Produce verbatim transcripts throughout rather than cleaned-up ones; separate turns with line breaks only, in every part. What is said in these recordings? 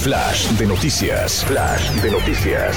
Flash de noticias. Flash de noticias.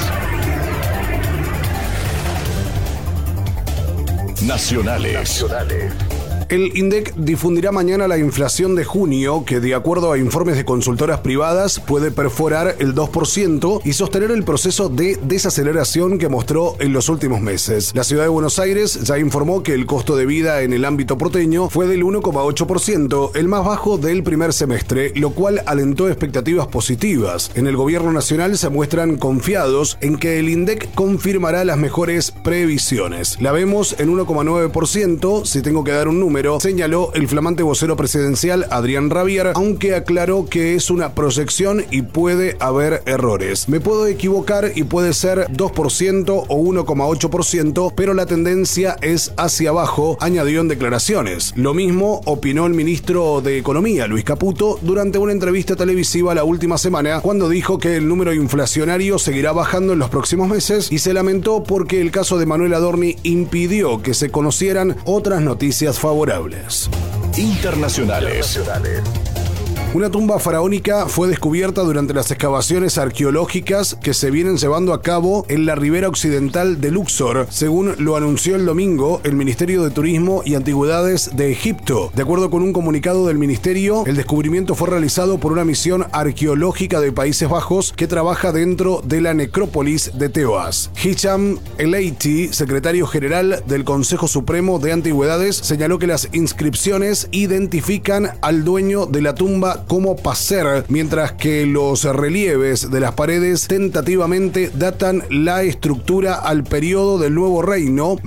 Nacionales. Nacionales.
El INDEC difundirá mañana la inflación de junio, que de acuerdo a informes de consultoras privadas puede perforar el dos por ciento y sostener el proceso de desaceleración que mostró en los últimos meses. La ciudad de Buenos Aires ya informó que el costo de vida en el ámbito porteño fue del uno coma ocho por ciento, el más bajo del primer semestre, lo cual alentó expectativas positivas. En el gobierno nacional se muestran confiados en que el INDEC confirmará las mejores previsiones. La vemos en uno coma nueve por ciento, si tengo que dar un número, señaló el flamante vocero presidencial Adrián Rabier, aunque aclaró que es una proyección y puede haber errores. Me puedo equivocar y puede ser dos por ciento o uno coma ocho por ciento, pero la tendencia es hacia abajo, añadió en declaraciones. Lo mismo opinó el ministro de Economía, Luis Caputo, durante una entrevista televisiva la última semana, cuando dijo que el número inflacionario seguirá bajando en los próximos meses y se lamentó porque el caso de Manuel Adorni impidió que se conocieran otras noticias favorables.
Internacionales. Internacionales.
Una tumba faraónica fue descubierta durante las excavaciones arqueológicas que se vienen llevando a cabo en la ribera occidental de Luxor, según lo anunció el domingo el Ministerio de Turismo y Antigüedades de Egipto. De acuerdo con un comunicado del ministerio, el descubrimiento fue realizado por una misión arqueológica de Países Bajos que trabaja dentro de la necrópolis de Teoas. Hicham El-Eiti, secretario general del Consejo Supremo de Antigüedades, señaló que las inscripciones identifican al dueño de la tumba como Passer, mientras que los relieves de las paredes tentativamente datan la estructura al periodo del Nuevo Reino,